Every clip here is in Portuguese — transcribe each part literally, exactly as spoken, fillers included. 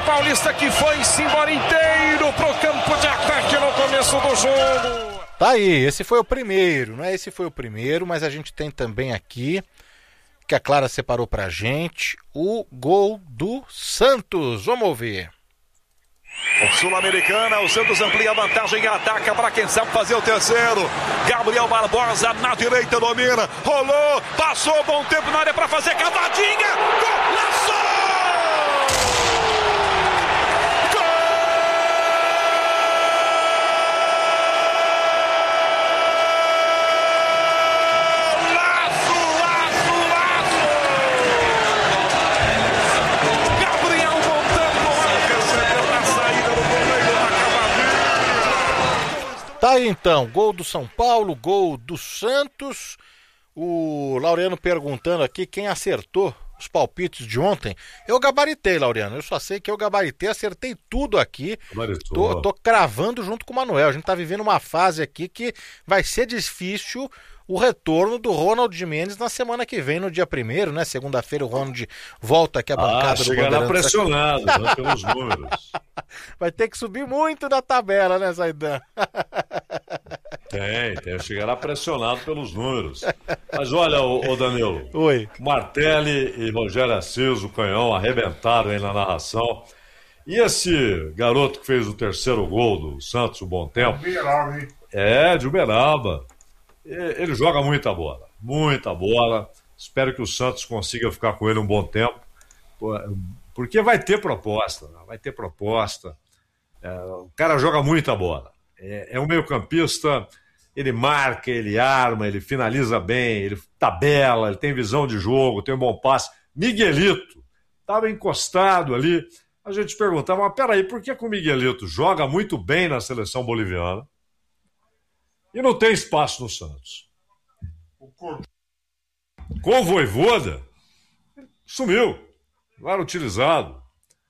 Paulista que foi-se embora inteiro pro campo de ataque no começo do jogo. Tá aí, esse foi o primeiro, não é? Esse foi o primeiro, mas a gente tem também aqui, que a Clara separou pra gente, o gol do Santos. Vamos ver. Sul-Americana, o Santos amplia a vantagem e ataca para quem sabe fazer o terceiro. Gabriel Barbosa na direita domina, rolou, passou, bom tempo na área para fazer cavadinha, golaço! Tá aí então, gol do São Paulo, gol do Santos. O Laureano perguntando aqui quem acertou os palpites de ontem. Eu gabaritei, Laureano, eu só sei que eu gabaritei, acertei tudo aqui. Tô, tô cravando junto com o Manuel. A gente tá vivendo uma fase aqui que vai ser difícil o retorno do Ronald Gimenez na semana que vem, no dia primeiro, né? Segunda-feira o Ronald volta aqui à bancada ah, do chegará pressionado, né, pelos números. Vai ter que subir muito na tabela, né, Zaidan? Tem, tem, chegará pressionado pelos números. Mas olha, ô, ô Danilo. Oi. Martelli e Rogério Assis, o Canhão, arrebentaram aí na narração. E esse garoto que fez o terceiro gol do Santos, o Bom Tempo. Uberaba, hein? É, de Uberaba. Ele joga muita bola, muita bola. Espero que o Santos consiga ficar com ele um bom tempo, porque vai ter proposta, vai ter proposta. É, o cara joga muita bola. É, é um meio-campista, ele marca, ele arma, ele finaliza bem, ele tabela, ele tem visão de jogo, tem um bom passe. Miguelito estava encostado ali. A gente perguntava, mas peraí, por que, que o Miguelito joga muito bem na seleção boliviana e não tem espaço no Santos? Com o Vojvoda, sumiu, não era utilizado.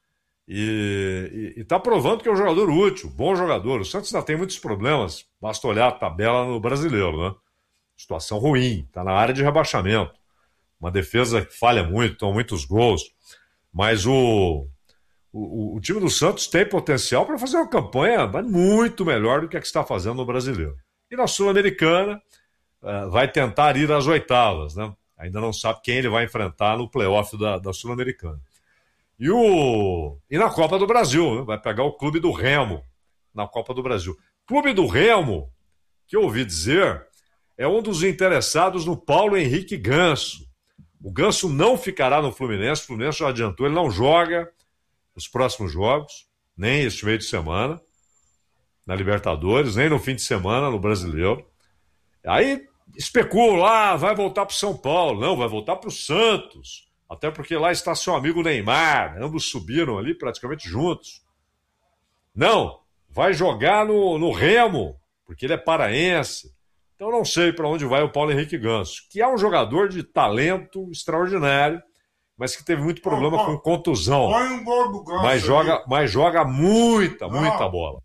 E está provando que é um jogador útil, bom jogador. O Santos ainda tem muitos problemas, basta olhar a tabela no Brasileiro, né? Situação ruim, está na área de rebaixamento. Uma defesa que falha muito, toma muitos gols. Mas o, o, o time do Santos tem potencial para fazer uma campanha muito melhor do que a que está fazendo no Brasileiro. E na Sul-Americana uh, vai tentar ir às oitavas, né? Ainda não sabe quem ele vai enfrentar no playoff da, da Sul-Americana. E, o... e na Copa do Brasil, né? Vai pegar o Clube do Remo na Copa do Brasil. Clube do Remo, que eu ouvi dizer, é um dos interessados no Paulo Henrique Ganso. O Ganso não ficará no Fluminense, o Fluminense já adiantou, ele não joga os próximos jogos, nem este meio de semana, na Libertadores, nem no fim de semana no Brasileiro. Aí especula lá, vai voltar para o São Paulo. Não, vai voltar para o Santos. Até porque lá está seu amigo Neymar. Ambos subiram ali praticamente juntos. Não, vai jogar no, no Remo, porque ele é paraense. Então não sei para onde vai o Paulo Henrique Ganso, que é um jogador de talento extraordinário, mas que teve muito problema oh, oh, com contusão. Põe um gol do Ganso mas, joga, mas joga muita, muita não. bola.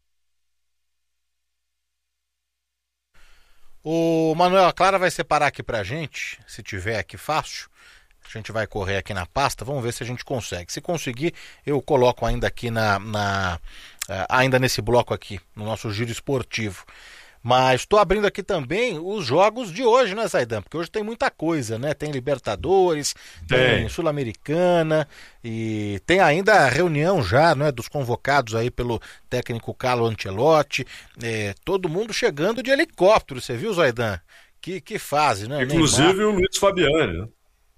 O Manuel, a Clara vai separar aqui pra gente, se tiver aqui fácil, a gente vai correr aqui na pasta, vamos ver se a gente consegue. Se conseguir, eu coloco ainda aqui na, na uh, ainda nesse bloco aqui, no nosso giro esportivo. Mas estou abrindo aqui também os jogos de hoje, né, Zaidan? Porque hoje tem muita coisa, né? Tem Libertadores, tem, tem Sul-Americana e tem ainda a reunião já, né, dos convocados aí pelo técnico Carlo Ancelotti. É, todo mundo chegando de helicóptero, você viu, Zaidan? Que, que fase, né? Inclusive Neymar. O Luiz Fabiani, né?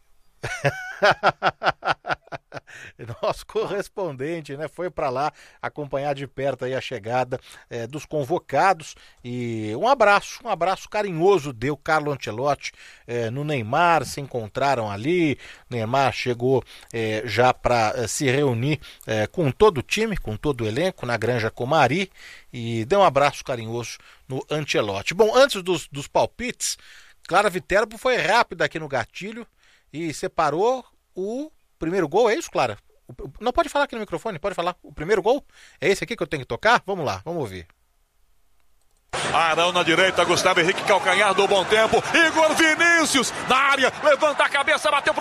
Nosso correspondente, né, foi para lá acompanhar de perto aí a chegada é, dos convocados e um abraço, um abraço carinhoso deu Carlo Ancelotti é, no Neymar, se encontraram ali, Neymar chegou é, já para é, se reunir é, com todo o time, com todo o elenco na Granja Comari e deu um abraço carinhoso no Ancelotti. Bom, antes dos, dos palpites, Clara Viterbo foi rápida aqui no gatilho e separou o primeiro gol, é isso, Clara? Não, pode falar aqui no microfone, pode falar. O primeiro gol? É esse aqui que eu tenho que tocar? Vamos lá, vamos ouvir. Arão na direita, Gustavo Henrique, calcanhar do Bom Tempo, Igor Vinícius na área, levanta a cabeça, bateu